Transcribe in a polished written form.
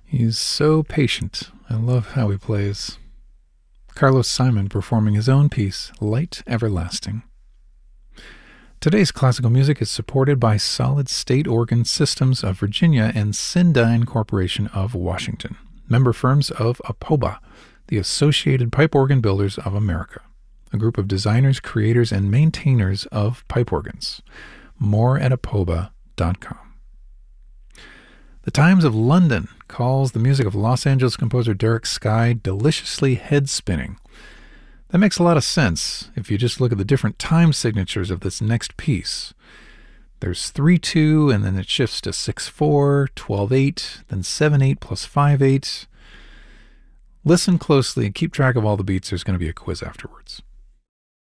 He's so patient. I love how he plays. Carlos Simon performing his own piece, Light Everlasting. Today's classical music is supported by Solid State Organ Systems of Virginia and Syndyne Corporation of Washington, member firms of APOBA, the Associated Pipe Organ Builders of America, a group of designers, creators, and maintainers of pipe organs. More at apoba.com. The Times of London calls the music of Los Angeles composer Derek Sky deliciously head-spinning. That makes a lot of sense if you just look at the different time signatures of this next piece. There's 3-2, and then it shifts to 6-4, 12-8, then 7-8 plus 5-8. Listen closely and keep track of all the beats. There's going to be a quiz afterwards.